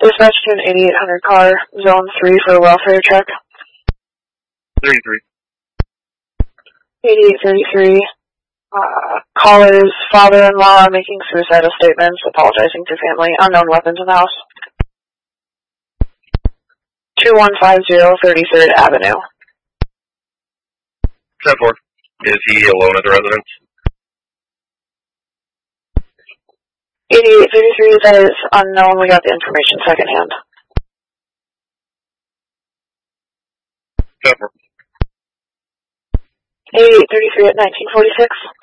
Dispatch to an 8800 car, zone 3 for a welfare check. 33. 8833. Caller's father-in-law making suicidal statements, apologizing to family, unknown weapons in the house. 2150 33rd Avenue. 10-4. Is he alone at the residence? 8833, that is unknown. We got the information secondhand. 10-4. 8833 at 1946.